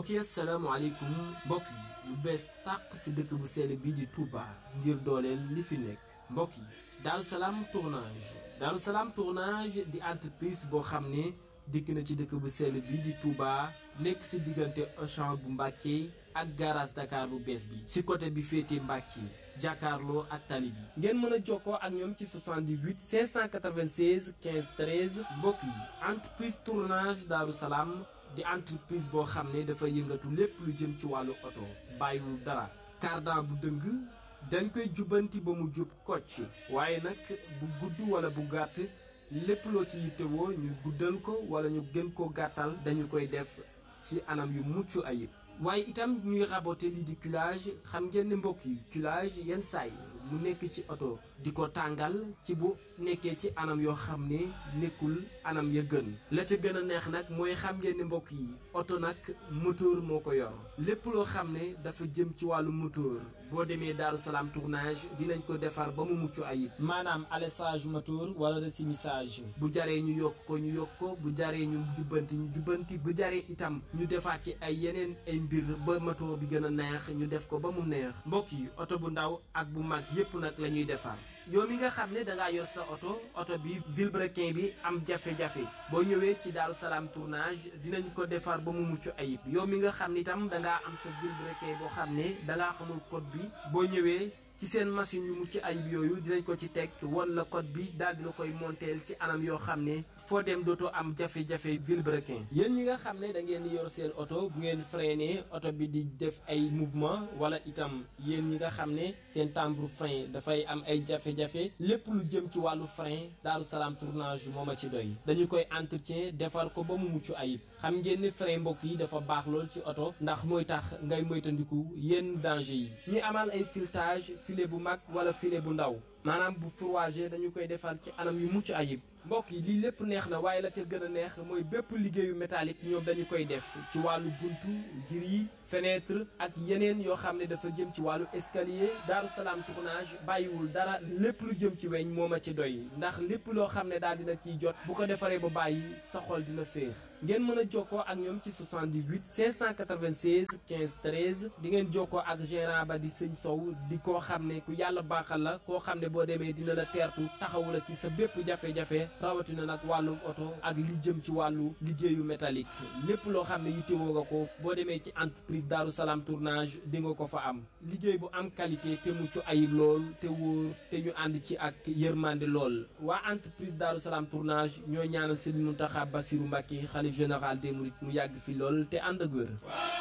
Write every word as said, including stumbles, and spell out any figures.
mbokk yi asalaamaaleykum mbokk yi lu bees tàq si dëkk bu sell bi di Touba ngir dooleel li fi nekk mbokk yi Darou Salam tournage Darou Salam tournage di entreprise boo xam ne dikk na ci dëkk bu sell bi di Touba nekk si diggante Auchan bu Mbàkke ak garage Dakar bu bees bi si côté bi féete Mbàkke jàkkaarloo ak tali bi ngeen mën a jokkoo ak ñoom ci soixante-dix-huit cinq cent quatre-vingt-seize quinze treize mbokk yi entreprise tournage Darou Salam di entreprise boo xam ne dafa yëngatu lépp lu jëm ci wàllu oto bàyyiwul dara cardan bu dëng dañ koy jubbanti ba mu jub kocc waaye nag bu gudd wala bu gàtt lépp loo ci yittewoo ñu guddal ko wala ñu gën ko gàttal dañu koy def ci anam yu mucc ayib waaye itam ñuy raboté lii di culage xam ngeen ne mbokk yi culage yenn saay mu nekk ci oto di ko tàngal ci bu nekkee ci anam yoo xam ne nekkul anam ya gën la ca gën a neex nag mooy xam ngeen ne mbokk yi oto nag moteur moo ko yor lépp loo xam ne dafa jëm ci wàllu moteur boo demee Darou Salam tournage dinañ ko defar ba mu mucc ayib maanaam alessage moteur wala resumissage bu jaree ñu yokk ko ñu yokk ko bu jaree ñu jubbanti ñu jubbanti bu jaree itam ñu defaat ci ay yeneen ay mbir ba moteur bi gën a neex ñu def ko ba mu neex mbokk yi oto bu ndaw ak bu mag yépp nag la ñuy defar yow mi nga xam ne dangaa yor sa oto oto bi vilebrequin bi am jafe-jafe boo ñëwee ci Darou Salam tournage dinañ ko defar ba mu mucc ayib yow mi nga xam ne itam dangaa am sa vilebrequin boo xam ne dangaa xamul code bi boo ñëwee ci seen machine yu mucc ayib yooyu dinañ ko ci teg won la code bi daal dina koy monteel ci anam yoo xam ne foo dem dootoo am jafe-jafe vilebrequin yéen ñi nga xam ne da ngeen di yor seen oto bu ngeen freiné oto bi di def ay mouvement wala itam yéen ñi nga xam ne seen timbre frein dafay am ay jafe-jafe lépp lu jëm ci wàllu frein Darou Salam tournage moo ma ci doy dañu koy entretien defar ko ba mu mucc ayib xam ngeen ne frein mbokk yi dafa baax lool ci oto ndax mooy tax ngay moytandiku yenn danger yi ñu amal ay filetage filet bu mag wala filet bu ndaw maanaam bu fourragé dañu koy defar ci anam yu mucc ayib mbokk yi lii lépp neex na waaye la ca gën a neex mooy bépp liggéeyu métallique ñoom dañu koy def ci wàllu buntu gris fenêtre ak yeneen yoo xam ne dafa jëm ci wàllu escalier Darou Salam tournage bàyyiwul dara lépp lu jëm ci weñ moo ma ci doy ndax lépp loo xam ne daal dina ciy jot bu ko defaree ba bàyyi sa xol dina féex ngeen mën a jokkoo ak ñoom ci soixante-dix-huit cinq cent quatre-vingt-seize quinze treize di ngeen jokkoo ak gérant ba di sëñ Sow di koo xam ne ku yàlla baaxal la koo xam ne boo demee dina la teertu taxawu la ci sa bépp jafe-jafe rawatina nag wàllum oto ak li jëm ci wàllu liggéeyu métallique lépp loo xam ne yittewoo nga ko boo demee ci entreprise Darou Salam tournage di nga ko fa am liggéey bu am qualité te mucc ayib lool te wóor te ñu ànd ci ak yërmande lool waa entreprise Darou Salam tournage ñoo ñaanal Serigne Mountakha Bassirou Mbacké xalif général des mourides mu yàgg fi lool te ànd ak wér